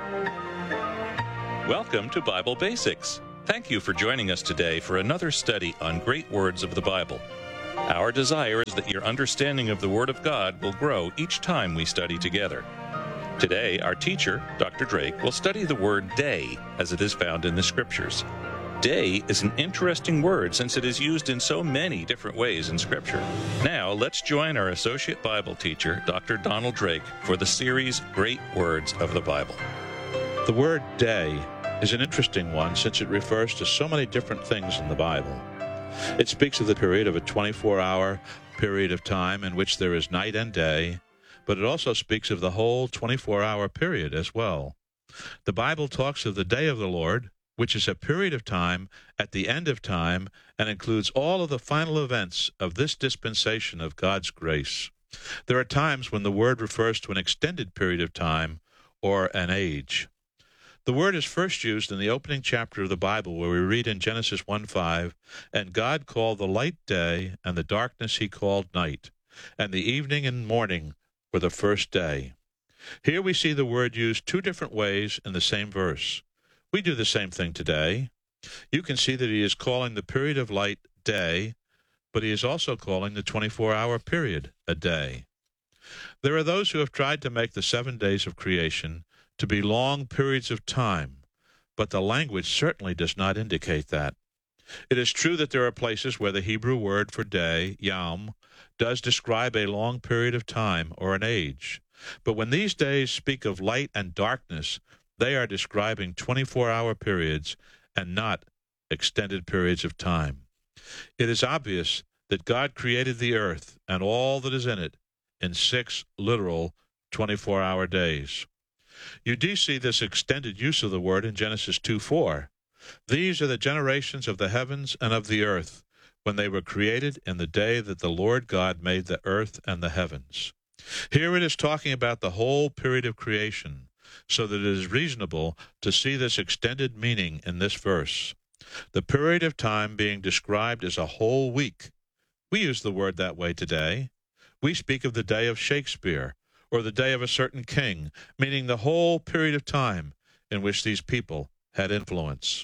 Welcome to Bible Basics. Thank you for joining us today for another study on great words of the Bible. Our desire is that your understanding of the Word of God will grow each time we study together. Today, our teacher, Dr. Drake, will study the word day as it is found in the Scriptures. Day is an interesting word since it is used in so many different ways in Scripture. Now, let's join our Associate Bible teacher, Dr. Donald Drake, for the series Great Words of the Bible. The word day is an interesting one since it refers to so many different things in the Bible. It speaks of the period of a 24-hour period of time in which there is night and day, but it also speaks of the whole 24-hour period as well. The Bible talks of the day of the Lord, which is a period of time at the end of time and includes all of the final events of this dispensation of God's grace. There are times when the word refers to an extended period of time or an age. The word is first used in the opening chapter of the Bible, where we read in Genesis 1:5, "And God called the light day, and the darkness he called night, and the evening and morning were the first day." Here we see the word used two different ways in the same verse. We do the same thing today. You can see that he is calling the period of light day, but he is also calling the 24-hour period a day. There are those who have tried to make the 7 days of creation to be long periods of time, but the language certainly does not indicate that. It is true that there are places where the Hebrew word for day, yom, does describe a long period of time or an age, but when these days speak of light and darkness, they are describing 24-hour periods and not extended periods of time. It is obvious that God created the earth and all that is in it in 6 literal 24-hour days. You do see this extended use of the word in Genesis 2:4. These are the generations of the heavens and of the earth, when they were created in the day that the Lord God made the earth and the heavens. Here it is talking about the whole period of creation, so that it is reasonable to see this extended meaning in this verse. The period of time being described as a whole week. We use the word that way today. We speak of the day of Shakespeare, or the day of a certain king, meaning the whole period of time in which these people had influence.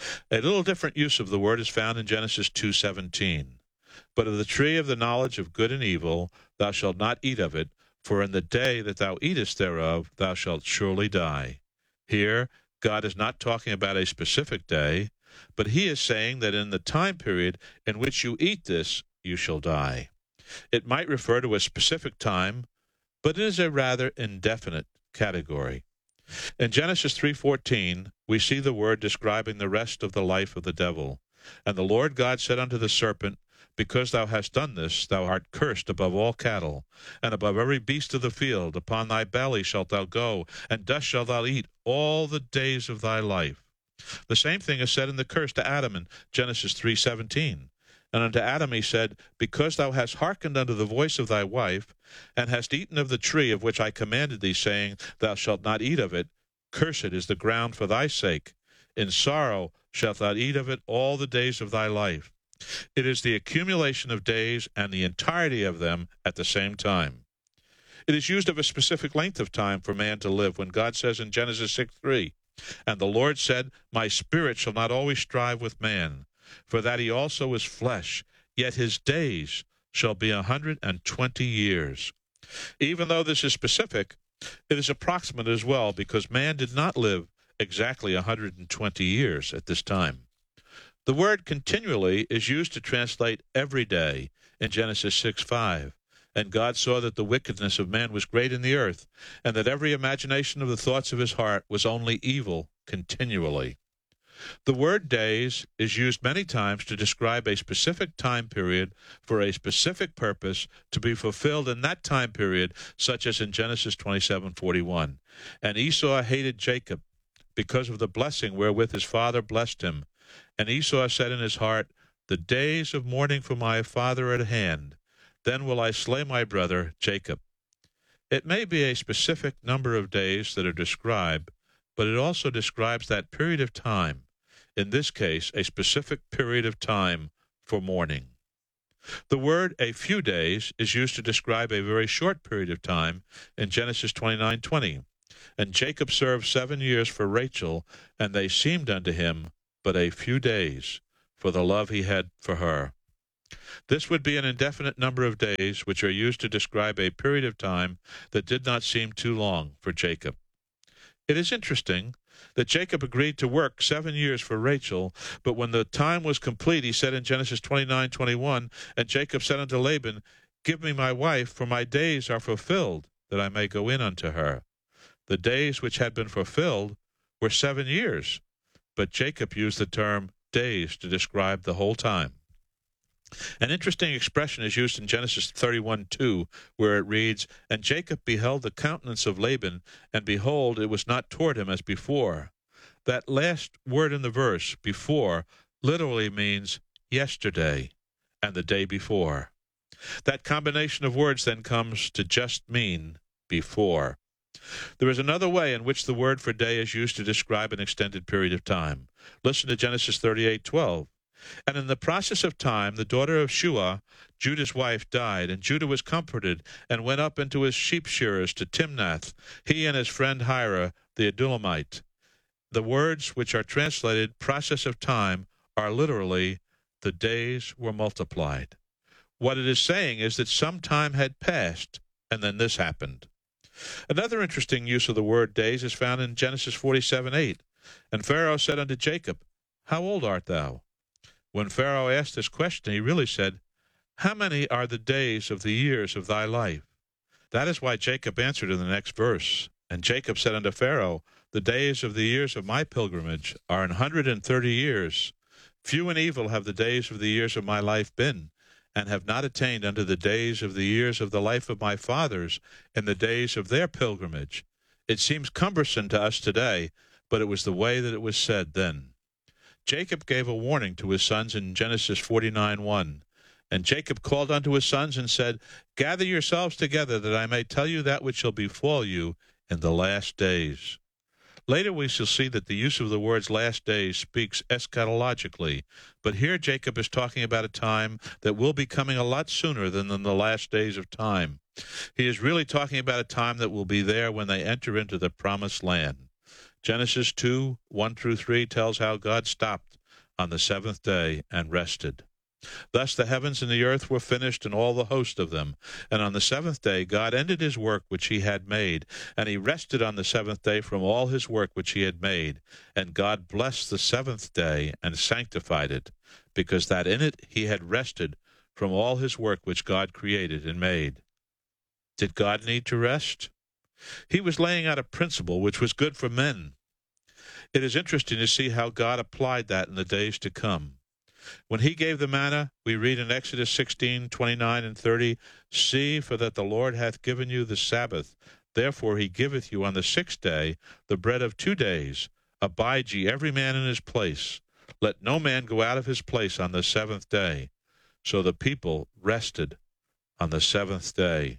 A little different use of the word is found in Genesis 2:17. "But of the tree of the knowledge of good and evil thou shalt not eat of it, for in the day that thou eatest thereof thou shalt surely die." Here, God is not talking about a specific day, but he is saying that in the time period in which you eat this, you shall die. It might refer to a specific time, but it is a rather indefinite category. In Genesis 3:14, we see the word describing the rest of the life of the devil. "And the Lord God said unto the serpent, Because thou hast done this, thou art cursed above all cattle, and above every beast of the field. Upon thy belly shalt thou go, and dust shalt thou eat all the days of thy life." The same thing is said in the curse to Adam in Genesis 3:17. "And unto Adam he said, Because thou hast hearkened unto the voice of thy wife, and hast eaten of the tree of which I commanded thee, saying, Thou shalt not eat of it, cursed is the ground for thy sake. In sorrow shalt thou eat of it all the days of thy life." It is the accumulation of days and the entirety of them at the same time. It is used of a specific length of time for man to live when God says in Genesis 6:3, "And the Lord said, My spirit shall not always strive with man, for that he also is flesh, yet his days shall be 120 years. Even though this is specific, it is approximate as well, because man did not live exactly 120 years at this time. The word continually is used to translate every day in Genesis 6:5. "And God saw that the wickedness of man was great in the earth, and that every imagination of the thoughts of his heart was only evil continually." The word days is used many times to describe a specific time period for a specific purpose to be fulfilled in that time period, such as in Genesis 27:41. "And Esau hated Jacob because of the blessing wherewith his father blessed him. And Esau said in his heart, The days of mourning for my father are at hand. Then will I slay my brother Jacob." It may be a specific number of days that are described, but it also describes that period of time, in this case, a specific period of time for mourning. The word "a few days" is used to describe a very short period of time in Genesis 29:20. And Jacob served 7 years for Rachel, and they seemed unto him but a few days, for the love he had for her. This would be an indefinite number of days, which are used to describe a period of time that did not seem too long for Jacob. It is interesting that Jacob agreed to work 7 years for Rachel, but when the time was complete, he said in Genesis 29:21, and Jacob said unto Laban, Give me my wife, for my days are fulfilled, that I may go in unto her. The days which had been fulfilled were 7 years, but Jacob used the term days to describe the whole time. An interesting expression is used in Genesis 31:2, where it reads, And Jacob beheld the countenance of Laban, and behold, it was not toward him as before. That last word in the verse, before, literally means yesterday and the day before. That combination of words then comes to just mean before. There is another way in which the word for day is used to describe an extended period of time. Listen to Genesis 38:12. And in the process of time, the daughter of Shua, Judah's wife, died, and Judah was comforted, and went up into his sheep shearers to Timnath, he and his friend Hira, the Adullamite. The words which are translated process of time are literally, the days were multiplied. What it is saying is that some time had passed, and then this happened. Another interesting use of the word days is found in Genesis 47:8. And Pharaoh said unto Jacob, How old art thou? When Pharaoh asked this question, he really said, How many are the days of the years of thy life? That is why Jacob answered in the next verse. And Jacob said unto Pharaoh, The days of the years of my pilgrimage are 130 years. Few and evil have the days of the years of my life been, and have not attained unto the days of the years of the life of my fathers in the days of their pilgrimage. It seems cumbersome to us today, but it was the way that it was said then. Jacob gave a warning to his sons in Genesis 49:1. And Jacob called unto his sons and said, Gather yourselves together, that I may tell you that which shall befall you in the last days. Later we shall see that the use of the words last days speaks eschatologically, but here Jacob is talking about a time that will be coming a lot sooner than in the last days of time. He is really talking about a time that will be there when they enter into the promised land. Genesis 2:1-3 tells how God stopped on the seventh day and rested. Thus the heavens and the earth were finished, and all the host of them. And on the seventh day God ended his work which he had made, and he rested on the seventh day from all his work which he had made. And God blessed the seventh day and sanctified it, because that in it he had rested from all his work which God created and made. Did God need to rest? He was laying out a principle which was good for men. It is interesting to see how God applied that in the days to come. When he gave the manna, we read in Exodus 16:29-30, See, for that the Lord hath given you the Sabbath. Therefore he giveth you on the sixth day the bread of 2 days. Abide ye every man in his place. Let no man go out of his place on the seventh day. So the people rested on the seventh day.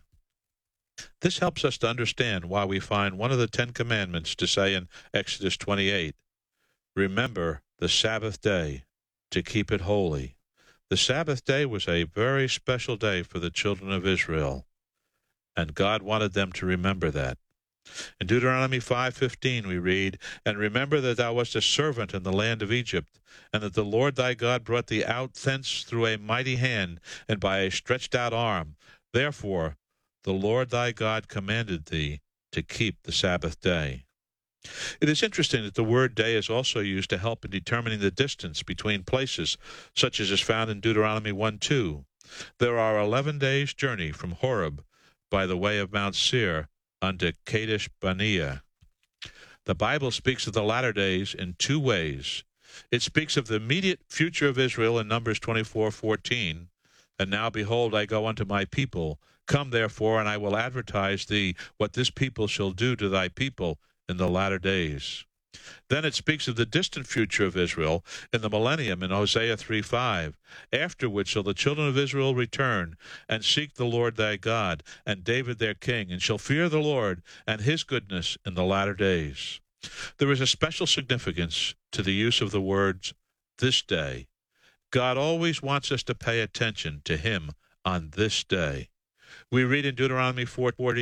This helps us to understand why we find one of the 10 Commandments to say in Exodus 28, Remember the Sabbath day, to keep it holy. The Sabbath day was a very special day for the children of Israel, and God wanted them to remember that. In Deuteronomy 5:15 we read, And remember that thou wast a servant in the land of Egypt, and that the Lord thy God brought thee out thence through a mighty hand, and by a stretched out arm. Therefore the Lord thy God commanded thee to keep the Sabbath day. It is interesting that the word day is also used to help in determining the distance between places, such as is found in Deuteronomy 1:2. There are 11 days' journey from Horeb by the way of Mount Seir unto Kadesh Barnea. The Bible speaks of the latter days in 2 ways. It speaks of the immediate future of Israel in Numbers 24:14, And now, behold, I go unto my people. Come, therefore, and I will advertise thee what this people shall do to thy people in the latter days. Then it speaks of the distant future of Israel in the millennium in Hosea 3:5. After which shall the children of Israel return, and seek the Lord thy God, and David their king, and shall fear the Lord and his goodness in the latter days. There is a special significance to the use of the words, this day. God always wants us to pay attention to him on this day. We read in Deuteronomy 4:40,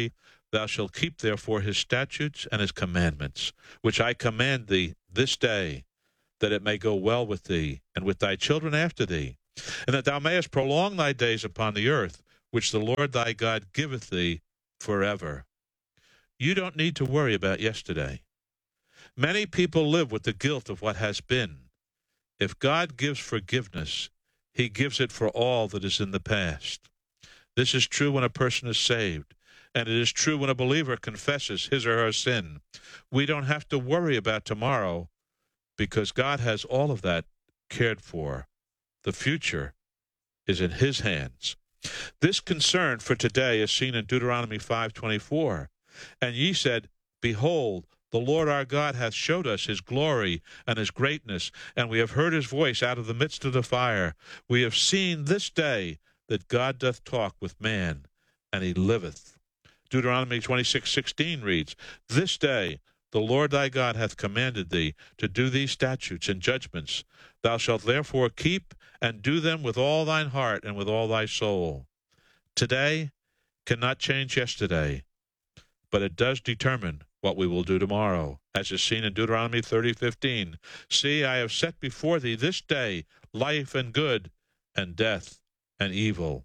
Thou shalt keep therefore his statutes and his commandments, which I command thee this day, that it may go well with thee, and with thy children after thee, and that thou mayest prolong thy days upon the earth, which the Lord thy God giveth thee forever. You don't need to worry about yesterday. Many people live with the guilt of what has been. If God gives forgiveness, he gives it for all that is in the past. This is true when a person is saved, and it is true when a believer confesses his or her sin. We don't have to worry about tomorrow because God has all of that cared for. The future is in his hands. This concern for today is seen in Deuteronomy 5:24. And ye said, Behold, the Lord our God hath showed us his glory and his greatness, and we have heard his voice out of the midst of the fire. We have seen this day that God doth talk with man, and he liveth. Deuteronomy 26:16 reads, This day the Lord thy God hath commanded thee to do these statutes and judgments. Thou shalt therefore keep and do them with all thine heart and with all thy soul. Today cannot change yesterday, but it does determine what we will do tomorrow, as is seen in Deuteronomy 30:15. See, I have set before thee this day life and good, and death and evil.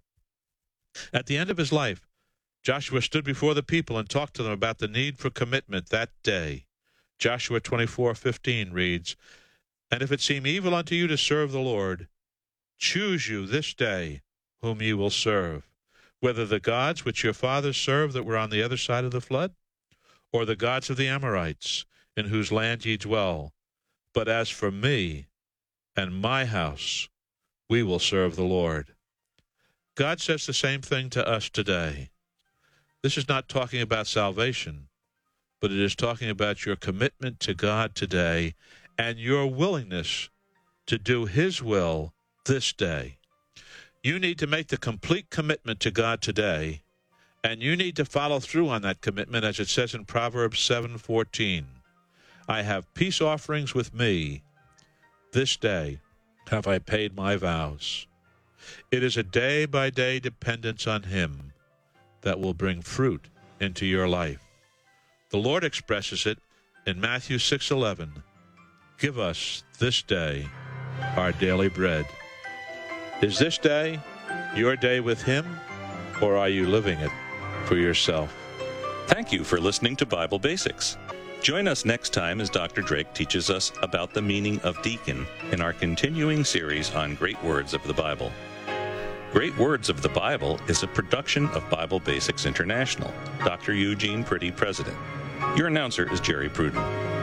At the end of his life, Joshua stood before the people and talked to them about the need for commitment that day. Joshua 24:15 reads, And if it seem evil unto you to serve the Lord, choose you this day whom ye will serve, whether the gods which your fathers served that were on the other side of the flood, or the gods of the Amorites, in whose land ye dwell. But as for me and my house, we will serve the Lord. God says the same thing to us today. This is not talking about salvation, but it is talking about your commitment to God today and your willingness to do his will this day. You need to make the complete commitment to God today, and you need to follow through on that commitment, as it says in Proverbs 7:14. I have peace offerings with me. This day have I paid my vows. It is a day-by-day dependence on him that will bring fruit into your life. The Lord expresses it in Matthew 6:11. Give us this day our daily bread. Is this day your day with him, or are you living it for yourself? Thank you for listening to Bible Basics. Join us next time as Dr. Drake teaches us about the meaning of deacon in our continuing series on great words of the Bible. Great Words of the Bible is a production of Bible Basics International. Dr. Eugene Priddy, President. Your announcer is Jerry Pruden.